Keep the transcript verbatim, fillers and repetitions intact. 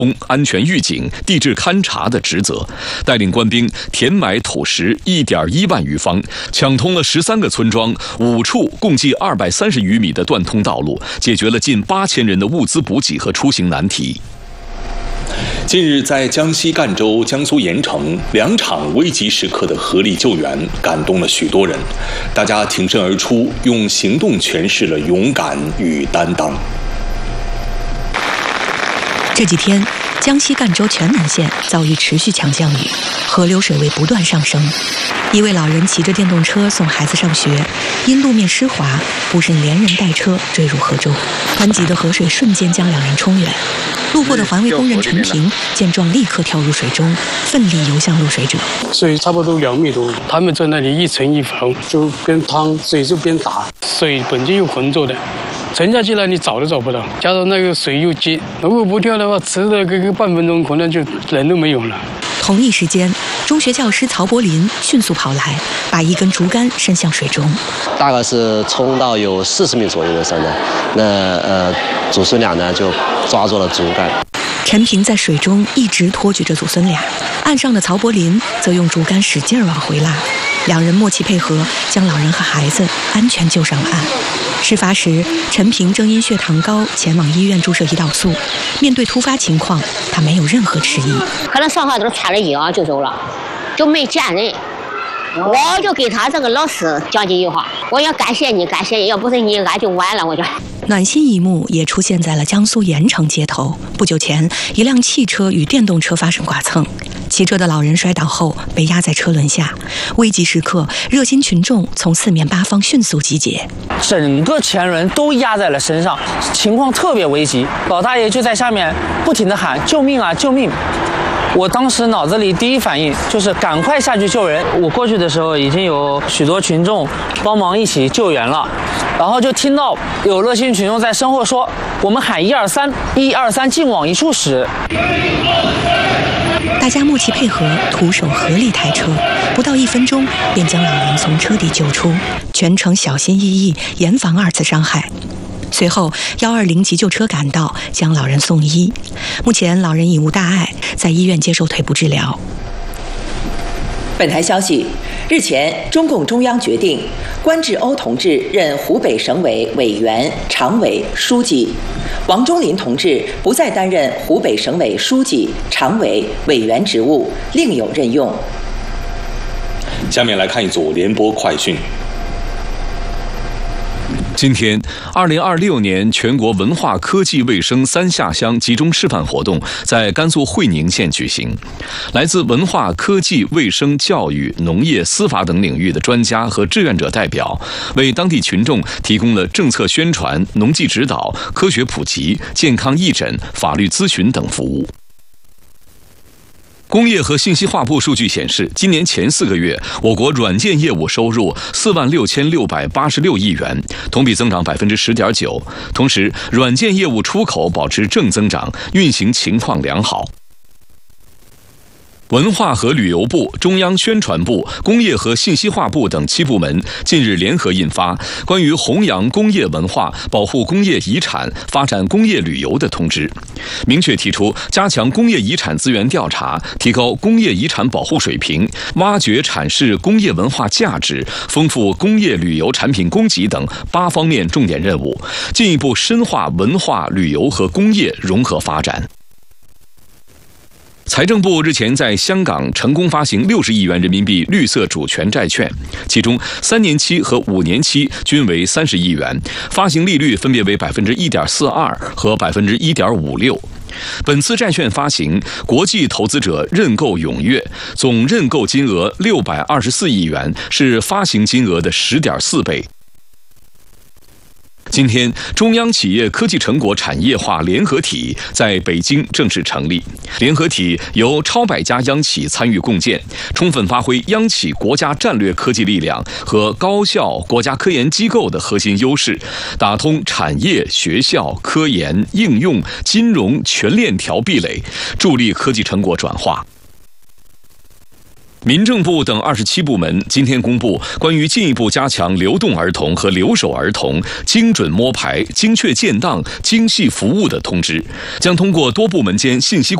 安全预警、地质勘察的职责，带领官兵填埋土石一点一万余方，抢通了十三个村庄、五处共计二百三十余米的断通道路，解决了近八千人的物资补给和出行难题。 近日，在江西赣州、江苏盐城两场危急时刻的合力救援，感动了许多人。大家挺身而出，用行动诠释了勇敢与担当。 这几天，江西赣州全南县遭遇持续强降雨，河流水位不断上升。一位老人骑着电动车送孩子上学，因路面湿滑，不慎连人带车坠入河中，湍急的河水瞬间将两人冲远。路过的环卫工人陈平见状，立刻跳入水中，奋力游向落水者。 水差不多两米多，他们在那里一沉一浮，就边趟水就边打，水本就又浑浊的。沉下去了，你找都找不到，加上那个水又急，如果不跳的话，迟了个个半分钟，可能就人都没有了。 同一时间，中学教师曹柏林迅速跑来，把一根竹竿伸向水中。 大概是冲到有四十米左右的时候呢，那呃祖孙俩呢就抓住了竹竿。 陈平在水中一直托举着祖孙俩，岸上的曹柏林则用竹竿使劲往回拉，两人默契配合，将老人和孩子安全救上了岸。事发时，陈平正因血糖高前往医院注射胰岛素。面对突发情况，他没有任何迟疑。 可能上号都穿了药就走了，就没见人。我就给他这个老师讲几句话，我要感谢你，感谢你，要不是你，俺就完了。我就。 暖心一幕也出现在了江苏盐城街头。不久前，一辆汽车与电动车发生剐蹭，骑车的老人摔倒后被压在车轮下。危急时刻，热心群众从四面八方迅速集结， 整个前轮都压在了身上，情况特别危急。老大爷就在下面不停地喊：“救命啊，救命！”我当时脑子里第一反应就是赶快下去救人。我过去的时候，已经有许多群众帮忙一起救援了，然后就听到有热心群众在身后说：“我们喊一二三，一二三，尽往一处使。” 大家默契配合，徒手合力抬车，不到一分钟便将老人从车底救出，全程小心翼翼，严防二次伤害。随后，幺二零急救车赶到，将老人送医。目前，老人已无大碍，在医院接受腿部治疗。 本台消息，日前，中共中央决定关志欧同志任湖北省委委员、常委、书记，王忠林同志不再担任湖北省委书记、常委、委员职务，另有任用。 下面来看一组联播快讯。 今天，二零二六年全国文化科技卫生三下乡集中示范活动在甘肃会宁县举行。来自文化科技卫生教育、农业、司法等领域的专家和志愿者代表，为当地群众提供了政策宣传、农技指导、科学普及、健康义诊、法律咨询等服务。工业和信息化部数据显示，今年前四个月，我国软件业务收入四万六千六百八十六亿元，同比增长百分之十点九。同时，软件业务出口保持正增长，运行情况良好。文化和旅游部、中央宣传部、工业和信息化部等七部门近日联合印发《关于弘扬工业文化、保护工业遗产、发展工业旅游的通知》，明确提出加强工业遗产资源调查，提高工业遗产保护水平，挖掘阐释工业文化价值，丰富工业旅游产品供给等八方面重点任务，进一步深化文化、旅游和工业融合发展。财政部日前在香港成功发行六十亿元人民币绿色主权债券，其中三年期和五年期均为三十亿元，发行利率分别为百分之一点四二和百分之一点五六。本次债券发行，国际投资者认购踊跃，总认购金额六百二十四亿元，是发行金额的十点四倍。今天，中央企业科技成果产业化联合体在北京正式成立。联合体由超百家央企参与共建，充分发挥央企国家战略科技力量和高校国家科研机构的核心优势，打通产业、学校、科研、应用、金融全链条壁垒，助力科技成果转化。 民政部等二十七部门今天公布关于进一步加强流动儿童和留守儿童精准摸排、精确建档、精细服务的通知，将通过多部门间信息